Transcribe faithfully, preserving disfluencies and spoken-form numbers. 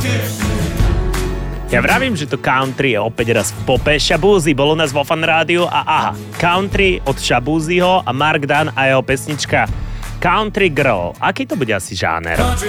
Ja vravím, že to country je opäť raz v pope. Shaboozey bol u nás vo Fan Rádiu a aha, country od Shaboozeyho a Mark Dunn a jeho pesnička Country Girl. Aký to bude asi žáner?